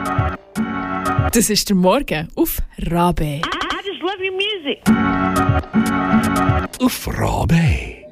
Das ist der Morgen auf Rabe. I just love your music. Auf Rabe.